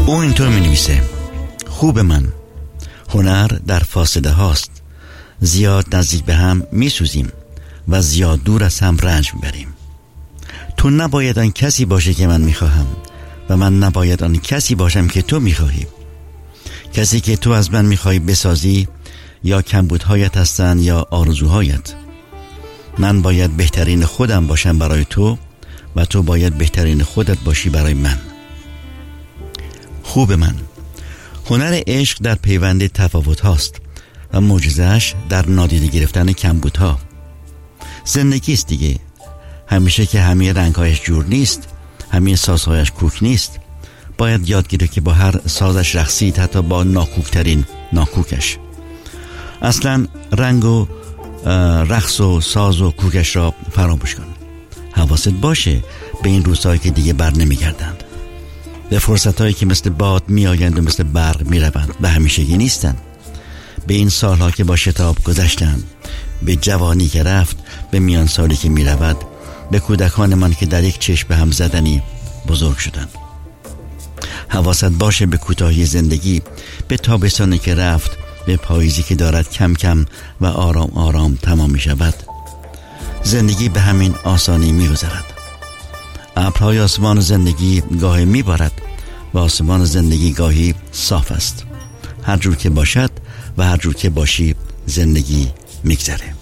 او اینطور می نویسه: خوب من، هنر در فاصله هاست، زیاد نزدیک به هم می سوزیم و زیاد دور از هم رنج می بریم. تو نباید آن کسی باشه که من می خواهم و من نباید آن کسی باشم که تو می خواهی. کسی که تو از من می خواهی بسازی یا کمبودهایت هستن یا آرزوهایت. من باید بهترین خودم باشم برای تو و تو باید بهترین خودت باشی برای من. خوب من، هنر عشق در پیوند تفاوت هاست و معجزه‌اش در نادیده گرفتن کمبودها. زندگی است دیگه، همیشه که همه رنگهایش جور نیست، همه سازهایش کوک نیست. باید یاد گیره که با هر سازش رقصید، حتی با ناکوکترین ناکوکش. اصلا رنگ و رقص و ساز و کوکش را فراموش کن. حواست باشه به این روزهایی که دیگه بر نمیگردند، به فرصتهایی که مثل باد می آیند و مثل برق می روند و همیشگی نیستند، به این سالها که با شتاب گذشتند، به جوانی که رفت، به میان سالی که می رود، به کودکان من که در یک چشم به هم زدنی بزرگ شدند. حواست باشه به کوتاهی زندگی، به تابستانی که رفت، به پاییزی که دارد کم کم و آرام آرام تمام می شود. زندگی به همین آسانی می گذرد. ابرهای آسمان زندگی گاهی می بارد و آسمان زندگی گاهی صاف است. هر جور که باشد و هر جور که باشی زندگی می گذره.